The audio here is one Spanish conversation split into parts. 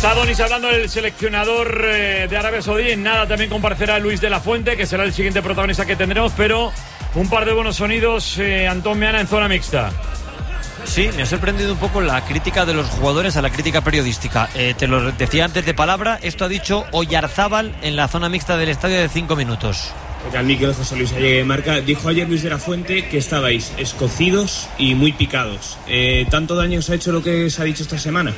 Está Donis hablando del seleccionador de Arabia Saudí. En nada también comparecerá Luis de la Fuente, que será el siguiente protagonista que tendremos, pero un par de buenos sonidos, Antón Meana, en zona mixta. Sí, me ha sorprendido un poco la crítica de los jugadores a la crítica periodística. Te lo decía antes de palabra, esto ha dicho Oyarzábal en la zona mixta del estadio de 5 minutos. Porque al micro de José Luis Allegue Marca dijo ayer Luis de la Fuente que estabais escocidos y muy picados. ¿Tanto daño os ha hecho lo que se ha dicho esta semana?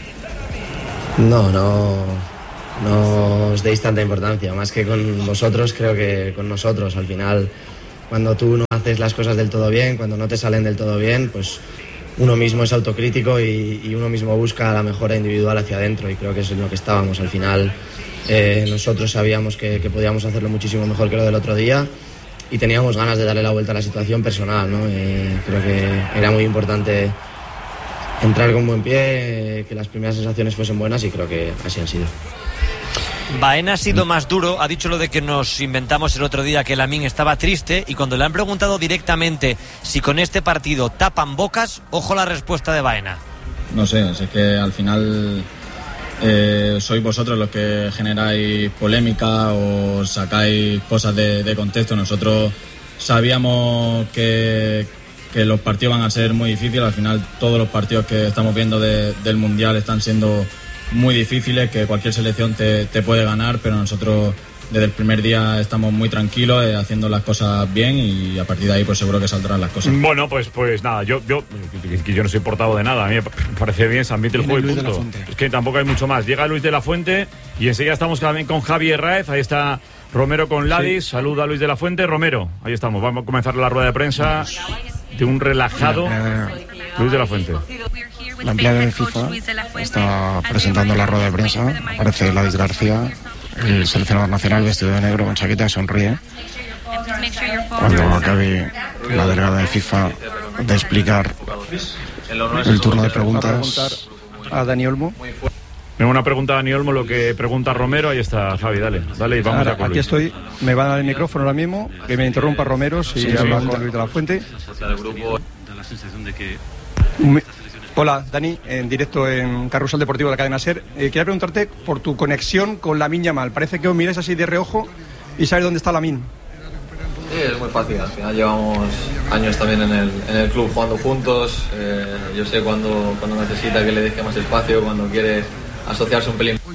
No os deis tanta importancia, más que con vosotros, creo que con nosotros. Al final, cuando tú no haces las cosas del todo bien, cuando no te salen del todo bien, pues uno mismo es autocrítico y uno mismo busca la mejora individual hacia adentro, y creo que eso es lo que estábamos. Al final nosotros sabíamos que podíamos hacerlo muchísimo mejor que lo del otro día y teníamos ganas de darle la vuelta a la situación personal, ¿no? Creo que era muy importante entrar con buen pie, que las primeras sensaciones fuesen buenas, y creo que así han sido. Baena ha sido más duro, ha dicho lo de que nos inventamos el otro día, que Lamine estaba triste, y cuando le han preguntado directamente si con este partido tapan bocas, ojo la respuesta de Baena. No sé, es que al final sois vosotros los que generáis polémica o sacáis cosas de contexto. Nosotros sabíamos que los partidos van a ser muy difíciles. Al final todos los partidos que estamos viendo del Mundial están siendo muy difíciles, que cualquier selección te puede ganar, pero nosotros desde el primer día estamos muy tranquilos, haciendo las cosas bien, y a partir de ahí pues seguro que saldrán las cosas. Bueno, pues nada, yo no soy portado de nada, a mí me parece bien, se admite el juego y punto. Es que tampoco hay mucho más. Llega Luis de la Fuente y enseguida estamos también con Javi Herráez, ahí está Romero con Ladis, sí. Saluda a Luis de la Fuente. Romero, ahí estamos, vamos a comenzar la rueda de prensa de un relajado Luis de la Fuente. La empleada de FIFA está presentando la rueda de prensa. Aparece Ladis García, el seleccionador nacional, vestido de negro con chaqueta, sonríe. Cuando acabe la delegada de FIFA de explicar el turno de preguntas a Dani Olmo. Tengo una pregunta a Dani Olmo, lo que pregunta Romero. Ahí está, Javi, dale y vamos ahora, a con aquí Luis. estoy, me van a dar el micrófono ahora mismo, que me interrumpa Romero si habla con Luis de la Fuente. Hola, Dani, en directo en Carrusel Deportivo de la cadena SER. Quería preguntarte por tu conexión con Lamine Yamal. Parece que os miráis así de reojo y sabes dónde está Lamine. Sí, es muy fácil. Al final llevamos años también en el club jugando juntos. Yo sé cuando necesita que le deje más espacio, cuando quiere asociarse un pelín.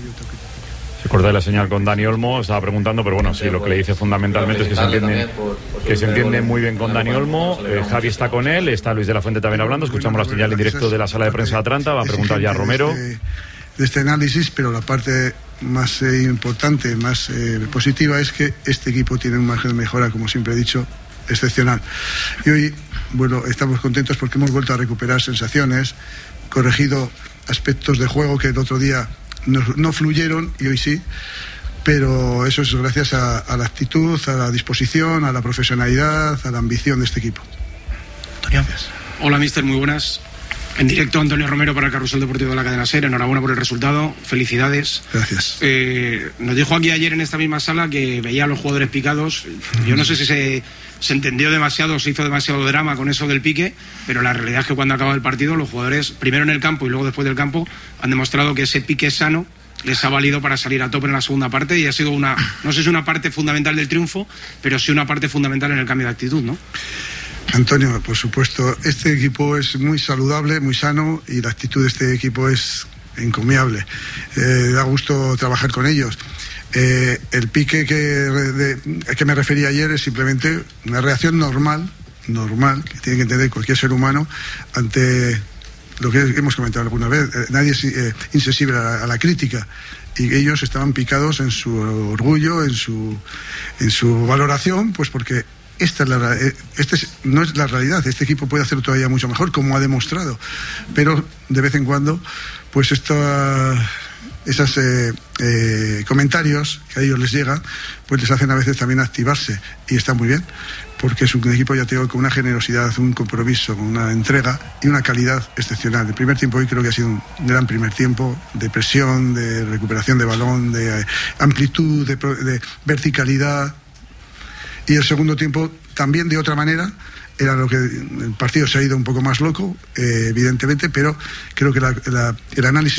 Se corta la señal con Dani Olmo, estaba preguntando, pero bueno, sí, lo que le dice fundamentalmente es que se entiende muy bien con Dani Olmo. Javi está con él, está Luis de la Fuente también hablando. Escuchamos la señal en directo de la sala de prensa de Atlanta. Va a preguntar ya a Romero. De este análisis, pero la parte más importante, más positiva, es que este equipo tiene un margen de mejora, como siempre he dicho, excepcional. Y hoy, bueno, estamos contentos porque hemos vuelto a recuperar sensaciones, corregido aspectos de juego que el otro día no fluyeron y hoy sí, pero eso es gracias a la actitud, a la disposición, a la profesionalidad, a la ambición de este equipo. Antonio. Hola, míster, muy buenas. En directo, Antonio Romero para el Carrusel Deportivo de la cadena SER. Enhorabuena por el resultado, felicidades. Gracias. Nos dijo aquí ayer en esta misma sala que veía a los jugadores picados. Yo no sé si se entendió demasiado o se hizo demasiado drama con eso del pique, pero la realidad es que cuando acaba el partido, los jugadores, primero en el campo y luego después del campo, han demostrado que ese pique sano les ha valido para salir a tope en la segunda parte, y ha sido no sé si es una parte fundamental del triunfo, pero sí una parte fundamental en el cambio de actitud, ¿no? Antonio, por supuesto, este equipo es muy saludable, muy sano, y la actitud de este equipo es encomiable. Da gusto trabajar con ellos. El pique que me refería ayer es simplemente una reacción normal que tiene que tener cualquier ser humano ante lo que hemos comentado alguna vez. Nadie es insensible a la crítica, y ellos estaban picados en su orgullo, en su valoración, pues porque no es la realidad. Este equipo puede hacerlo todavía mucho mejor, como ha demostrado, pero de vez en cuando pues esos comentarios que a ellos les llegan pues les hacen a veces también activarse, y está muy bien, porque es un equipo, ya te digo, con una generosidad, un compromiso, con una entrega y una calidad excepcional. El primer tiempo hoy creo que ha sido un gran primer tiempo, de presión, de recuperación de balón, de amplitud, de verticalidad. Y el segundo tiempo también de otra manera. Era lo que el partido se ha ido un poco más loco, evidentemente, pero creo que el análisis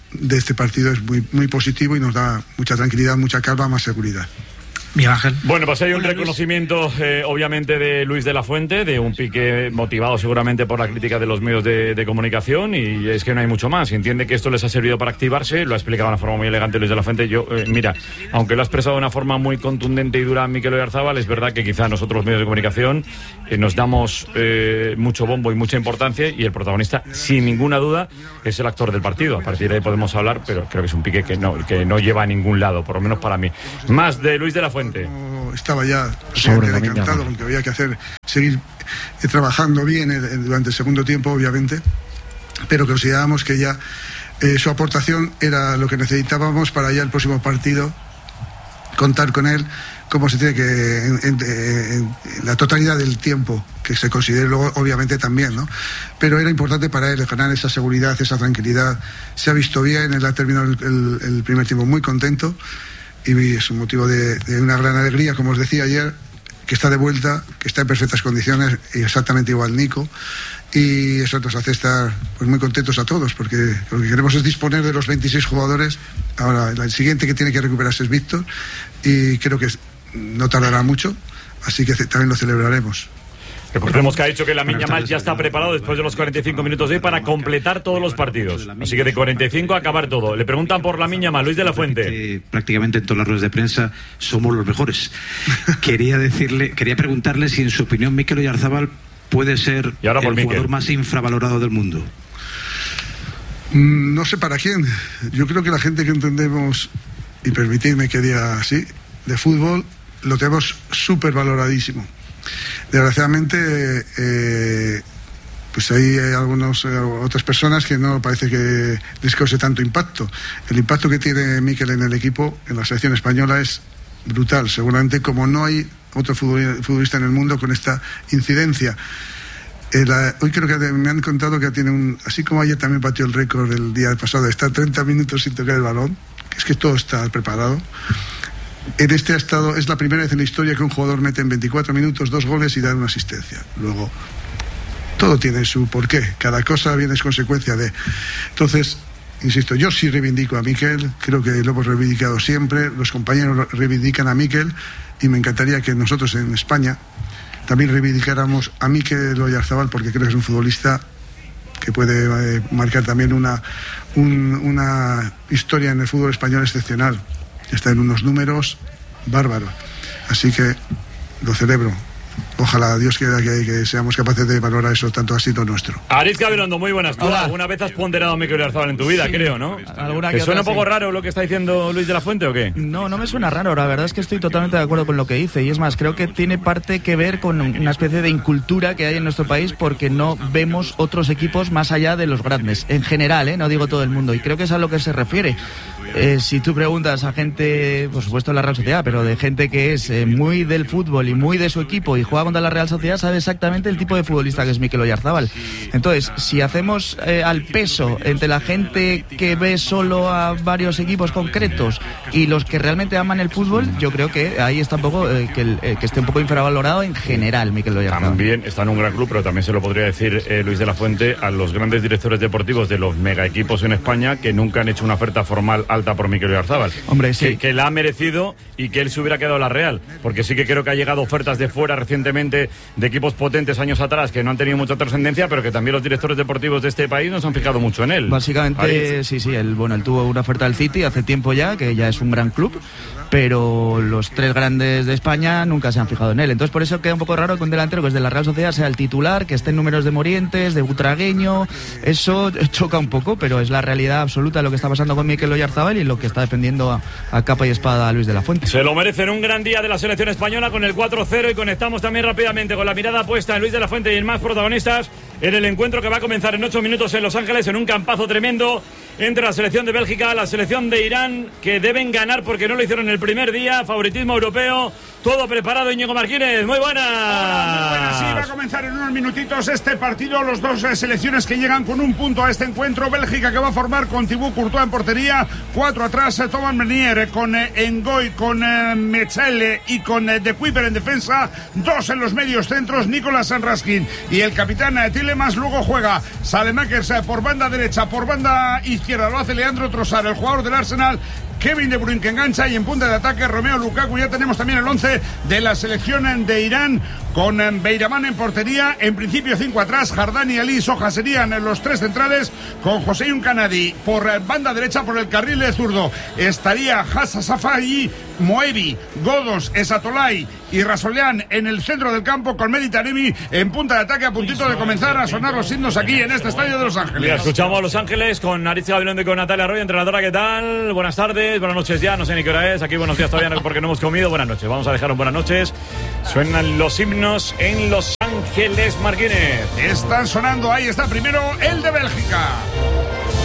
de este partido es muy, muy positivo y nos da mucha tranquilidad, mucha calma, más seguridad. Miguel Ángel. Bueno, pues hay un reconocimiento, obviamente, de Luis de la Fuente, de un Piqué motivado seguramente por la crítica de los medios de comunicación, y es que no hay mucho más. Entiende que esto les ha servido para activarse, lo ha explicado de una forma muy elegante Luis de la Fuente. Yo, mira, aunque lo ha expresado de una forma muy contundente y dura a Mikel Oyarzabal, es verdad que quizá nosotros los medios de comunicación nos damos mucho bombo y mucha importancia, y el protagonista, sin ninguna duda, es el actor del partido. A partir de ahí podemos hablar, pero creo que es un Piqué que no lleva a ningún lado, por lo menos para mí. Más de Luis de la Fuente. Estaba ya decantado, porque había que seguir trabajando bien durante el segundo tiempo, obviamente, pero considerábamos que ya su aportación era lo que necesitábamos para ya el próximo partido contar con él, como se tiene que en la totalidad del tiempo que se considere luego, obviamente también, ¿no? Pero era importante para él ganar esa seguridad, esa tranquilidad. Se ha visto bien, él ha terminado el primer tiempo muy contento, y es un motivo de una gran alegría, como os decía ayer, que está de vuelta, que está en perfectas condiciones, y exactamente igual Nico, y eso nos hace estar pues muy contentos a todos, porque lo que queremos es disponer de los 26 jugadores. Ahora el siguiente que tiene que recuperarse es Víctor, y creo que no tardará mucho, así que también lo celebraremos. Recordemos que ha dicho que Lamine Yamal ya está preparado después de los 45 minutos de hoy para completar todos los partidos. Así que de 45 a acabar todo. Le preguntan por Lamine Yamal, Luis de la Fuente. Prácticamente en todas las ruedas de prensa somos los mejores. Quería preguntarle si en su opinión Mikel Oyarzabal puede ser el jugador más infravalorado del mundo. No sé para quién. Yo creo que la gente que entendemos, y permitidme que diga así, de fútbol, lo tenemos súper valoradísimo. Desgraciadamente, pues hay otras personas que no parece que les cause tanto impacto. El impacto que tiene Mikel en el equipo, en la selección española, es brutal. Seguramente como no hay otro futbolista en el mundo con esta incidencia. Hoy creo que me han contado que tiene así como ayer también batió el récord el día pasado de estar 30 minutos sin tocar el balón, que es que todo está preparado. En este estado es la primera vez en la historia que un jugador mete en 24 minutos 2 goles y da una asistencia. Luego, todo tiene su porqué, cada cosa viene es consecuencia de. Entonces, insisto, yo sí reivindico a Mikel, creo que lo hemos reivindicado siempre, los compañeros reivindican a Mikel, y me encantaría que nosotros en España también reivindicáramos a Mikel Oyarzabal, porque creo que es un futbolista que puede marcar también una historia en el fútbol español excepcional. Está en unos números bárbaros, así que lo celebro. Ojalá Dios quiera que seamos capaces de valorar eso, tanto ha sido nuestro. Aritz Gabilondo, muy buenas. Tú alguna vez has ponderado a Mikel Oyarzabal en tu vida, sí, creo, ¿no? ¿Te suena un poco raro lo que está diciendo Luis de la Fuente o qué? No me suena raro. La verdad es que estoy totalmente de acuerdo con lo que dice. Y es más, creo que tiene parte que ver con una especie de incultura que hay en nuestro país, porque no vemos otros equipos más allá de los grandes. En general, no digo todo el mundo. Y creo que es a lo que se refiere. Si tú preguntas a gente, por supuesto en la Real Sociedad, pero de gente que es muy del fútbol y muy de su equipo y juega contra la Real Sociedad, sabe exactamente el tipo de futbolista que es Mikel Oyarzabal. Entonces, si hacemos al peso entre la gente que ve solo a varios equipos concretos y los que realmente aman el fútbol, yo creo que ahí está un poco que esté un poco infravalorado en general Mikel Oyarzabal. También está en un gran club, pero también se lo podría decir Luis de la Fuente a los grandes directores deportivos de los mega equipos en España que nunca han hecho una oferta formal alta por Mikel Oyarzabal. Hombre, sí. Que la ha merecido y que él se hubiera quedado a la Real, porque sí que creo que ha llegado ofertas de fuera recientemente de equipos potentes años atrás que no han tenido mucha trascendencia, pero que también los directores deportivos de este país no se han fijado mucho en él. Básicamente, sí, él tuvo una oferta del City hace tiempo ya, que ya es un gran club, pero los tres grandes de España nunca se han fijado en él. Entonces por eso queda un poco raro que un delantero que es de la Real Sociedad sea el titular, que esté en números de Morientes, de Butragueño. Eso choca un poco, pero es la realidad absoluta de lo que está pasando con Mikel Oyarzabal y lo que está defendiendo a capa y espada a Luis de la Fuente. Se lo merecen. Un gran día de la selección española con el 4-0, y conectamos también rápidamente con la mirada puesta en Luis de la Fuente y en más protagonistas en el encuentro que va a comenzar en 8 minutos en Los Ángeles, en un campazo tremendo entre la selección de Bélgica, la selección de Irán, que deben ganar porque no lo hicieron el primer día. Favoritismo europeo, Todo preparado, Íñigo Martínez. Muy buenas. Hola, muy buenas. Sí, va a comenzar en unos minutitos este partido. Los dos selecciones que llegan con un punto a este encuentro. Bélgica, que va a formar con Thibaut Courtois en portería. 4 atrás, Thomas Meunier, con Ngoy, con Metzelle y con De Kuyper en defensa. 2 en los medios centros, Nicolas Raskin y el capitán Tielemans. Luego juega Saelemaekers por banda derecha, por banda izquierda lo hace Leandro Trossard, el jugador del Arsenal. Kevin De Bruyne, que engancha, y en punta de ataque Romelu Lukaku. Ya tenemos también el 11 de la selección de Irán, con Beiraman en portería. En principio 5 atrás, Jardani y Ali Soja serían los 3 centrales, con Hossein Kanadi por banda derecha. Por el carril de zurdo estaría Hassan Safai, Moebi, Godos, Esatolay y Rasoleán en el centro del campo, con Mehdi Taremi en punta de ataque, a puntito de comenzar a sonar los himnos aquí en este estadio de Los Ángeles. Mira, escuchamos a Los Ángeles con Aritz Gabilondo y con Natalia Arroyo, entrenadora. ¿Qué tal? Buenas tardes, buenas noches ya, no sé ni qué hora es. Aquí buenos días todavía porque no hemos comido. Buenas noches, vamos a dejar un buenas noches. Suenan los himnos en Los Ángeles, Martínez. Están sonando, ahí está primero el de Bélgica.